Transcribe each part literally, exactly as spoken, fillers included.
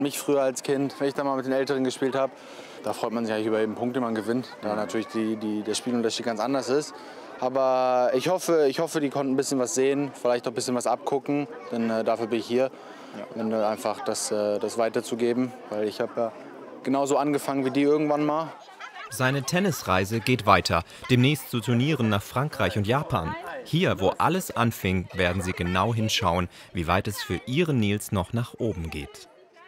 Mich früher als Kind, wenn ich da mal mit den Älteren gespielt habe, da freut man sich eigentlich über jeden Punkt, den man gewinnt, da natürlich die, die, der Spielunterschied ganz anders ist. Aber ich hoffe, ich hoffe, die konnten ein bisschen was sehen, vielleicht auch ein bisschen was abgucken, denn äh, dafür bin ich hier, ja. äh, einfach das, äh, das weiterzugeben, weil ich habe ja genauso angefangen wie die irgendwann mal. Seine Tennisreise geht weiter, demnächst zu Turnieren nach Frankreich und Japan. Hier, wo alles anfing, werden sie genau hinschauen, wie weit es für ihren Nils noch nach oben geht.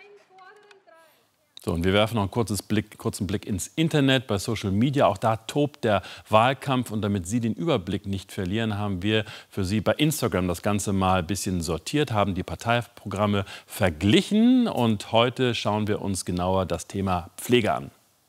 So, und wir werfen noch einen kurzes Blick, kurzen Blick ins Internet, bei Social Media. Auch da tobt der Wahlkampf. Und damit Sie den Überblick nicht verlieren, haben wir für Sie bei Instagram das Ganze mal ein bisschen sortiert, haben die Parteiprogramme verglichen. Und heute schauen wir uns genauer das Thema Pflege an.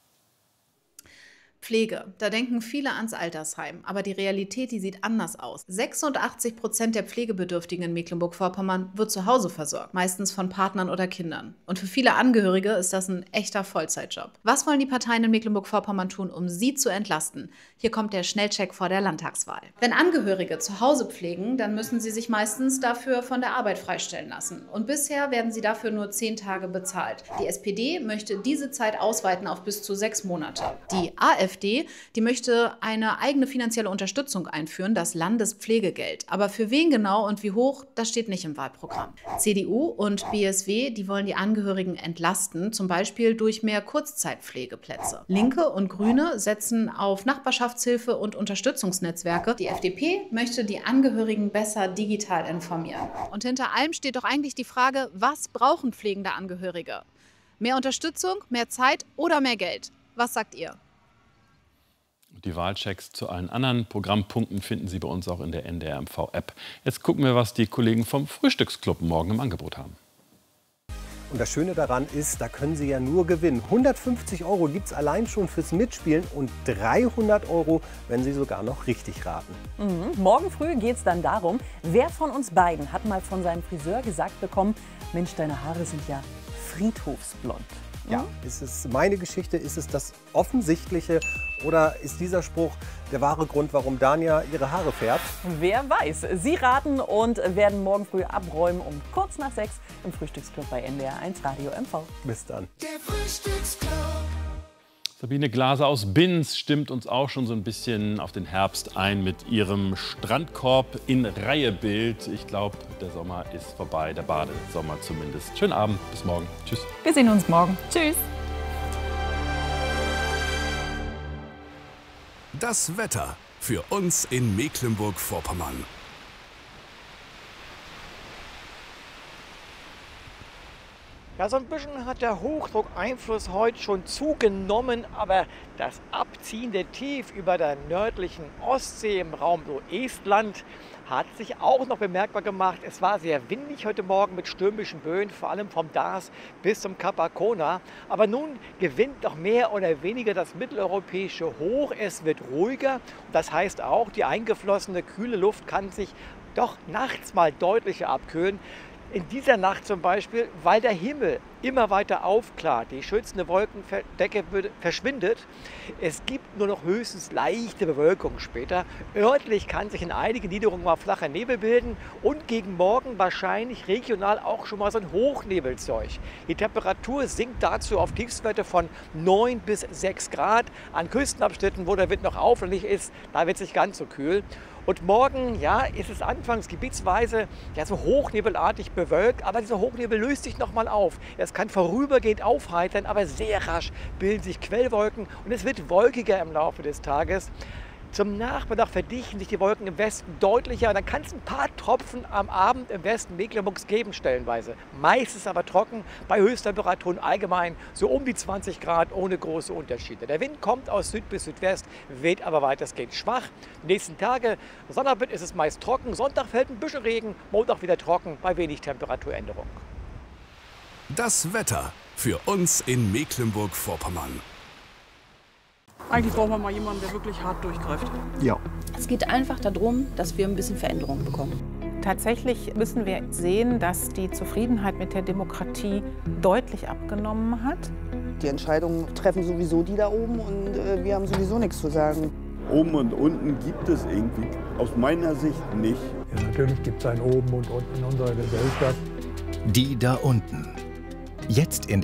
Pflege, da denken viele ans Altersheim, aber die Realität, die sieht anders aus. sechsundachtzig Prozent der Pflegebedürftigen in Mecklenburg-Vorpommern wird zu Hause versorgt, meistens von Partnern oder Kindern. Und für viele Angehörige ist das ein echter Vollzeitjob. Was wollen die Parteien in Mecklenburg-Vorpommern tun, um sie zu entlasten? Hier kommt der Schnellcheck vor der Landtagswahl. Wenn Angehörige zu Hause pflegen, dann müssen sie sich meistens dafür von der Arbeit freistellen lassen. Und bisher werden sie dafür nur zehn Tage bezahlt. Die S P D möchte diese Zeit ausweiten auf bis zu sechs Monate. Die A f D, die möchte eine eigene finanzielle Unterstützung einführen, das Landespflegegeld. Aber für wen genau und wie hoch, das steht nicht im Wahlprogramm. C D U und B S W, die wollen die Angehörigen entlasten, zum Beispiel durch mehr Kurzzeitpflegeplätze. Linke und Grüne setzen auf Nachbarschaftshilfe und Unterstützungsnetzwerke. Die F D P möchte die Angehörigen besser digital informieren. Und hinter allem steht doch eigentlich die Frage, was brauchen pflegende Angehörige? Mehr Unterstützung, mehr Zeit oder mehr Geld? Was sagt ihr? Die Wahlchecks zu allen anderen Programmpunkten finden Sie bei uns auch in der N D R M V-App. Jetzt gucken wir, was die Kollegen vom Frühstücksclub morgen im Angebot haben. Und das Schöne daran ist, da können Sie ja nur gewinnen. hundertfünfzig Euro gibt es allein schon fürs Mitspielen und dreihundert Euro, wenn Sie sogar noch richtig raten. Mhm. Morgen früh geht es dann darum, wer von uns beiden hat mal von seinem Friseur gesagt bekommen, Mensch, deine Haare sind ja friedhofsblond. Ja, ist es meine Geschichte, ist es das Offensichtliche oder ist dieser Spruch der wahre Grund, warum Dania ihre Haare färbt? Wer weiß. Sie raten und werden morgen früh abräumen um kurz nach sechs im Frühstücksclub bei N D R eins Radio M V. Bis dann. Der Frühstücksclub. Sabine Glaser aus Binz stimmt uns auch schon so ein bisschen auf den Herbst ein mit ihrem Strandkorb in Reihebild. Ich glaube, der Sommer ist vorbei, der Badesommer zumindest. Schönen Abend, bis morgen. Tschüss. Wir sehen uns morgen. Tschüss. Das Wetter für uns in Mecklenburg-Vorpommern. Ja, so ein bisschen hat der Hochdruckeinfluss heute schon zugenommen, aber das abziehende Tief über der nördlichen Ostsee im Raum so Estland hat sich auch noch bemerkbar gemacht. Es war sehr windig heute Morgen mit stürmischen Böen, vor allem vom Dars bis zum Kap Arkona. Aber nun gewinnt doch mehr oder weniger das mitteleuropäische Hoch. Es wird ruhiger. Das heißt auch, die eingeflossene kühle Luft kann sich doch nachts mal deutlicher abkühlen. In dieser Nacht zum Beispiel, weil der Himmel immer weiter aufklart, die schützende Wolkendecke verschwindet. Es gibt nur noch höchstens leichte Bewölkung später. Örtlich kann sich in einigen Niederungen mal flacher Nebel bilden und gegen Morgen wahrscheinlich regional auch schon mal so ein Hochnebelzeug. Die Temperatur sinkt dazu auf Tiefstwerte von neun bis sechs Grad. An Küstenabschnitten, wo der Wind noch aufläufig ist, da wird es nicht ganz so kühl. Und morgen, ja, ist es anfangs gebietsweise ja, so hochnebelartig bewölkt, aber dieser Hochnebel löst sich nochmal auf. Es kann vorübergehend aufheitern, aber sehr rasch bilden sich Quellwolken und es wird wolkiger im Laufe des Tages. Zum Nachmittag verdichten sich die Wolken im Westen deutlicher und dann kann es ein paar Tropfen am Abend im Westen Mecklenburgs geben, stellenweise. Meistens aber trocken, bei Höchsttemperaturen allgemein so um die zwanzig Grad ohne große Unterschiede. Der Wind kommt aus Süd bis Südwest, weht aber weitestgehend schwach. Die nächsten Tage, Sonnabend ist es meist trocken, Sonntag fällt ein bisschen Regen, Montag wieder trocken, bei wenig Temperaturänderung. Das Wetter für uns in Mecklenburg-Vorpommern. Eigentlich brauchen wir mal jemanden, der wirklich hart durchgreift. Ja. Es geht einfach darum, dass wir ein bisschen Veränderung bekommen. Tatsächlich müssen wir sehen, dass die Zufriedenheit mit der Demokratie deutlich abgenommen hat. Die Entscheidungen treffen sowieso die da oben und äh, wir haben sowieso nichts zu sagen. Oben und unten gibt es irgendwie aus meiner Sicht nicht. Ja, natürlich gibt es ein Oben und Unten in unserer Gesellschaft. Die da unten. Jetzt in